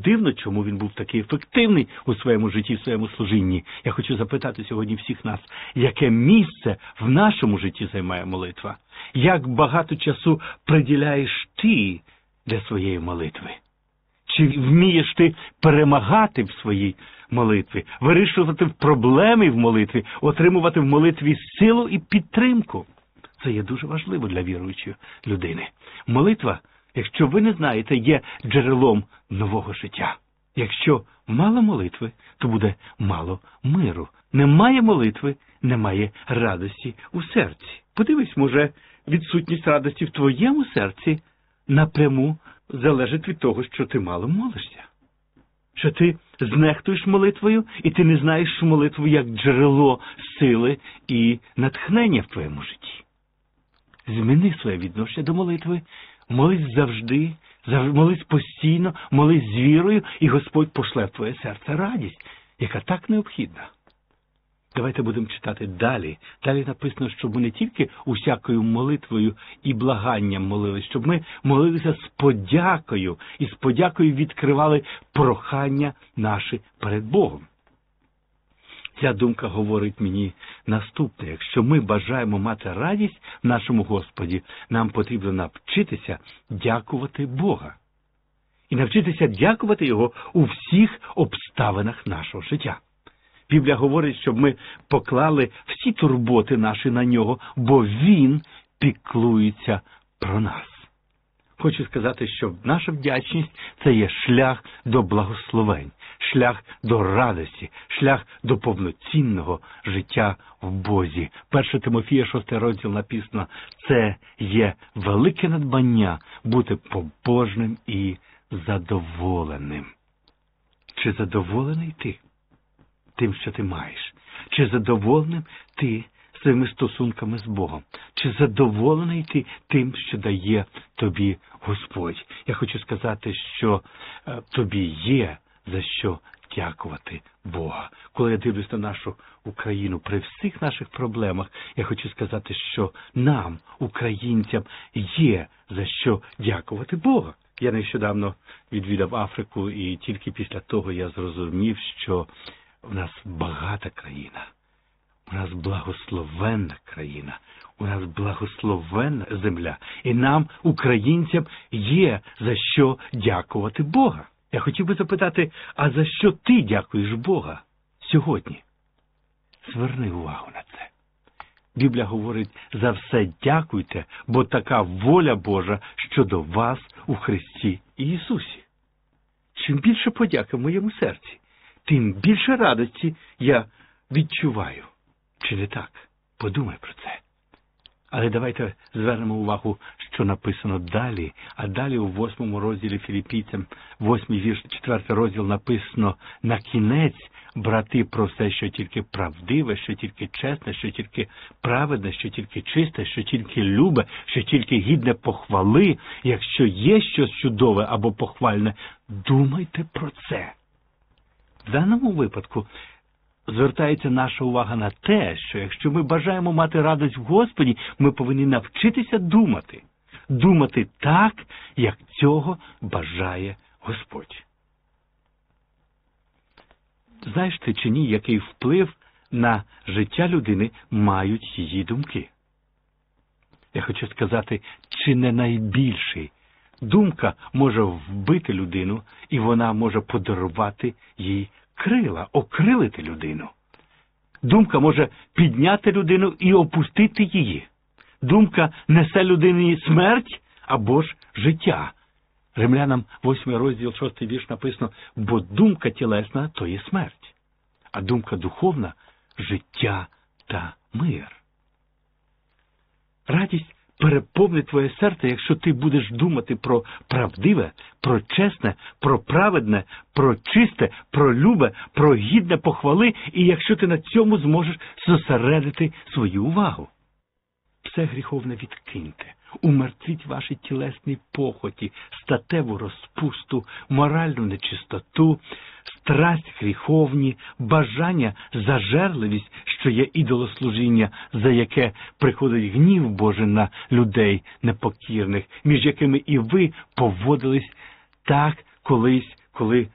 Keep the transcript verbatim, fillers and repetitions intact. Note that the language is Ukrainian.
дивно, чому він був такий ефективний у своєму житті, в своєму служінні. Я хочу запитати сьогодні всіх нас, яке місце в нашому житті займає молитва? Як багато часу приділяєш ти для своєї молитви? Чи вмієш ти перемагати в своїй молитві, вирішувати проблеми в молитві, отримувати в молитві силу і підтримку? Це є дуже важливо для віруючої людини. Молитва, якщо ви не знаєте, є джерелом нового життя. Якщо мало молитви, то буде мало миру. Немає молитви, немає радості у серці. Подивись, може, відсутність радості в твоєму серці напряму залежить від того, що ти мало молишся. Що ти знехтуєш молитвою, і ти не знаєш молитву як джерело сили і натхнення в твоєму житті. Зміни своє відношення до молитви, молись завжди, молись постійно, молись з вірою, і Господь пошле в твоє серце радість, яка так необхідна. Давайте будемо читати далі. Далі написано, щоб ми не тільки усякою молитвою і благанням молились, щоб ми молилися з подякою, і з подякою відкривали прохання наші перед Богом. Ця думка говорить мені наступне. Якщо ми бажаємо мати радість в нашому Господі, нам потрібно навчитися дякувати Бога. І навчитися дякувати Його у всіх обставинах нашого життя. Біблія говорить, щоб ми поклали всі турботи наші на Нього, бо Він піклується про нас. Хочу сказати, що наша вдячність – це є шлях до благословень, шлях до радості, шлях до повноцінного життя в Бозі. перше Тимофія, шостий розділ написано, це є велике надбання бути побожним і задоволеним. Чи задоволений ти тим, що ти маєш? Чи задоволеним ти своїми стосунками з Богом? Чи задоволений ти тим, що дає тобі Господь? Я хочу сказати, що е, тобі є за що дякувати Бога. Коли я дивлюсь на нашу Україну, при всіх наших проблемах, я хочу сказати, що нам, українцям, є за що дякувати Бога. Я нещодавно відвідав Африку, і тільки після того я зрозумів, що в нас багата країна, у нас благословенна країна, у нас благословенна земля. І нам, українцям, є за що дякувати Бога. Я хотів би запитати, а за що ти дякуєш Бога сьогодні? Зверни увагу на це. Біблія говорить, за все дякуйте, бо така воля Божа щодо вас у Христі Ісусі. Чим більше подяки в моєму серці, тим більше радості я відчуваю. Чи не так? Подумай про це. Але давайте звернемо увагу, що написано далі. А далі у восьмому розділі Філіпійцям, восьмий вірш, четвертий розділ написано: на кінець, брати, про все, що тільки правдиве, що тільки чесне, що тільки праведне, що тільки чисте, що тільки любе, що тільки гідне похвали, якщо є щось чудове або похвальне, думайте про це. В даному випадку звертається наша увага на те, що якщо ми бажаємо мати радість в Господі, ми повинні навчитися думати. Думати так, як цього бажає Господь. Знаєш ти чи ні, який вплив на життя людини мають її думки? Я хочу сказати, чи не найбільший. Думка може вбити людину, і вона може подарувати їй крила, окрилити людину. Думка може підняти людину і опустити її. Думка несе людині смерть або ж життя. Римлянам восьмий розділ, шостий вірш написано: бо думка тілесна – то є смерть, а думка духовна – життя та мир. Радість переповнить твоє серце, якщо ти будеш думати про правдиве, про чесне, про праведне, про чисте, про любе, про гідне похвали, і якщо ти на цьому зможеш зосередити свою увагу. Все гріховне відкиньте, умертвіть ваші тілесні похоті, статеву розпусту, моральну нечистоту, страсть гріховні, бажання, зажерливість, що є ідолослужіння, за яке приходить гнів Божий на людей непокірних, між якими і ви поводились так колись, коли